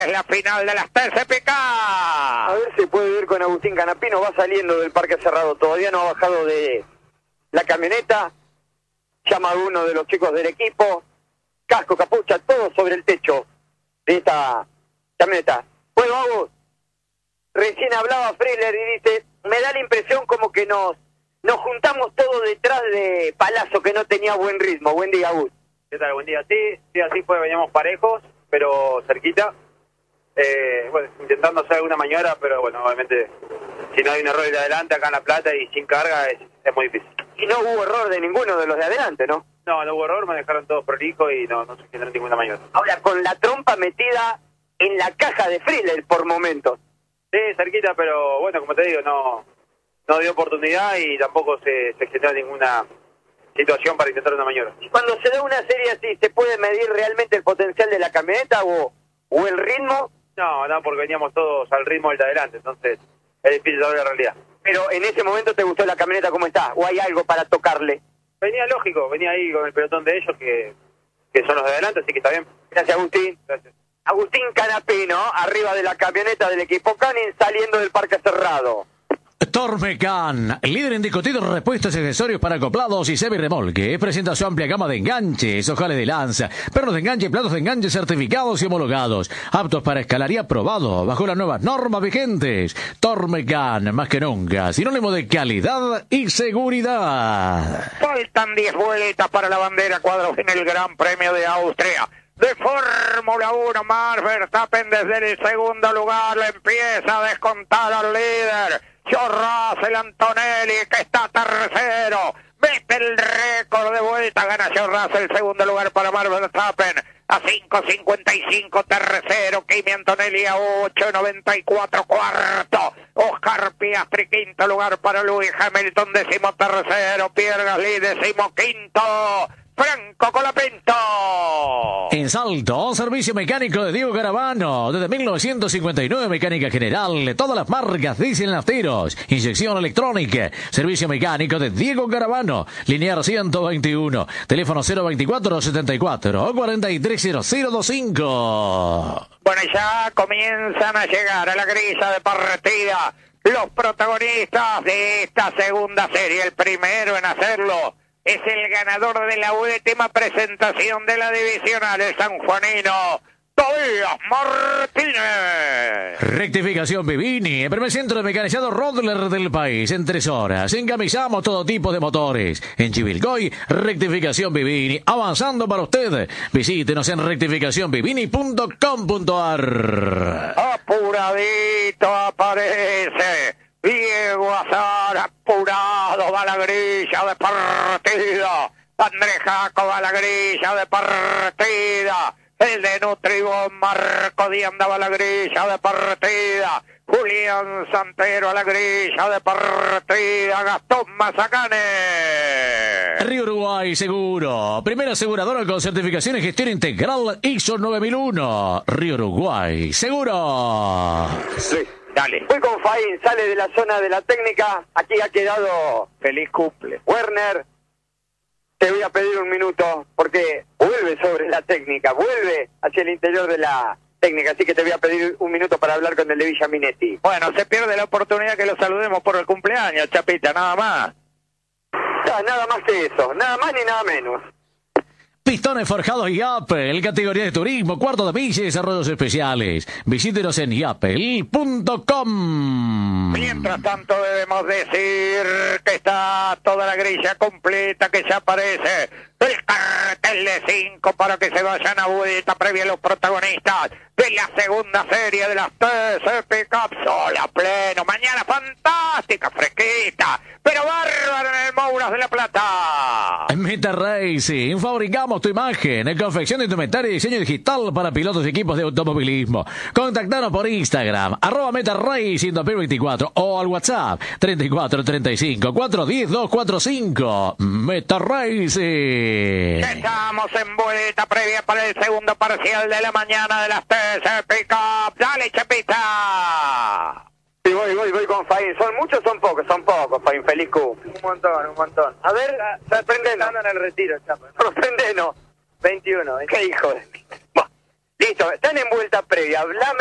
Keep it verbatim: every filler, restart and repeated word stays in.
Es la final de las T C P K. A ver si puede ir con Agustín Canapino. Va saliendo del Parque Cerrado. Todavía no ha bajado de la camioneta. Llama a uno de los chicos del equipo. Casco, capucha, todo sobre el techo de esta camioneta. Bueno, Agus, recién hablaba Freeler y dice, me da la impresión como que nos, nos juntamos todos detrás de Palazzo, que no tenía buen ritmo. Buen día, Agus. ¿Qué tal? Buen día. Sí, sí, así fue, veníamos parejos, pero cerquita. Eh, bueno, intentando hacer alguna maniobra, pero bueno, obviamente, si no hay un error de adelante acá en La Plata y sin carga, es, es muy difícil. Y no hubo error de ninguno de los de adelante, ¿no? No, no hubo error, manejaron todos prolijo y no, no se generó ninguna maniobra. Ahora, con la trompa metida en la caja de Freeler por momentos. Sí, cerquita, pero bueno, como te digo, no, no dio oportunidad y tampoco se, se generó ninguna situación para intentar una maniobra. Y cuando se da una serie así, ¿se puede medir realmente el potencial de la camioneta o, o el ritmo? No, no, porque veníamos todos al ritmo del de adelante, entonces es difícil saber la realidad. Pero en ese momento, ¿te gustó la camioneta como está? ¿O hay algo para tocarle? Venía lógico, venía ahí con el pelotón de ellos que, que son los de adelante, así que está bien. Gracias, Agustín. Gracias. Agustín Canapino, arriba de la camioneta del equipo Canin, saliendo del Parque Cerrado. Tormecan, líder indiscutido en repuestos y accesorios para acoplados y semi-remolque. Presenta su amplia gama de enganches, ojales de lanza, pernos de enganche, platos de enganche certificados y homologados. Aptos para escalar y aprobado bajo las nuevas normas vigentes. Tormecan, más que nunca, sinónimo de calidad y seguridad. Faltan diez vueltas para la bandera cuadros en el Gran Premio de Austria. De Fórmula uno, Max Verstappen desde el segundo lugar le empieza a descontar al líder. George Russell, Antonelli, que está tercero. Mete el récord de vuelta. Gana George Russell, el segundo lugar para Max Verstappen. A cinco cincuenta y cinco, tercero. Kimi Antonelli a ocho noventa y cuatro, cuarto. Oscar Piastri, quinto lugar para Lewis Hamilton, décimo tercero. Pierre Gasly, décimo quinto. Franco Colapinto. En Salto, servicio mecánico de Diego Garavano. Desde mil novecientos cincuenta y nueve, mecánica general. Todas las marcas, diésel nafteros. Inyección electrónica. Servicio mecánico de Diego Garavano. Linear ciento veintiuno. Teléfono cero veinticuatro, setenta y cuatro, cuarenta y tres cero cero veinticinco. Bueno, ya comienzan a llegar a la grilla de partida los protagonistas de esta segunda serie. El primero en hacerlo es el ganador de la última presentación de la divisional, el sanjuanino Tobías Martínez. Rectificación Vivini, el primer centro de mecanizado Rodler del país. En tres horas encamisamos todo tipo de motores. En Chivilcoy, Rectificación Vivini, avanzando para usted. Visítenos en rectificación vivini punto com punto a r. Apuradito aparece Diego Azar, apurado, va a la grilla de partida. Andrés Jaco va a la grilla de partida. El de Nutribón, Marco Díaz va a la grilla de partida. Julián Santero a la grilla de partida. Gastón Mazacane. Río Uruguay Seguro, primera aseguradora con certificación y gestión integral I S O nueve mil uno. Río Uruguay Seguro. Sí. Dale. Voy con Faín, sale de la zona de la técnica. Aquí ha quedado feliz cumple. Werner, te voy a pedir un minuto porque vuelve sobre la técnica, vuelve hacia el interior de la técnica, así que te voy a pedir un minuto para hablar con el de Villaminetti. Bueno, se pierde la oportunidad que lo saludemos por el cumpleaños, Chapita, nada más. No, nada más que eso, nada más ni nada menos. Pistones forjados Yapel, categoría de turismo, cuarto de milla y desarrollos especiales. Visítenos en yapel punto com. Mientras tanto debemos decir que está toda la grilla completa, que ya aparece el cartel de cinco para que se vayan a vuelta previa a los protagonistas de la segunda serie de las T C P Cup. Sol a pleno, mañana fantástica, fresquita, pero bárbara en el Mouras de la Plata. Meta Racing, fabricamos tu imagen, confección de indumentaria y diseño digital para pilotos y equipos de automovilismo. Contactanos por Instagram, arroba Meta Racing dos mil veinticuatro o al WhatsApp treinta y cuatro treinta y cinco cuatrocientos diez doscientos cuarenta y cinco. Meta Racing. Estamos en vuelta previa para el segundo parcial de la mañana de las T C P Cup. Dale, Chapita. Sí, voy, voy, voy con Faín. ¿Son muchos o son pocos? Son pocos, Faín. Feliz cumple. Un montón, un montón. A ver, sorprendenos. Están en el retiro, chapa. Sorprendenos. veintiuno. ¿Qué hijo de mí? Bueno, Listo, están en vuelta previa. Hablame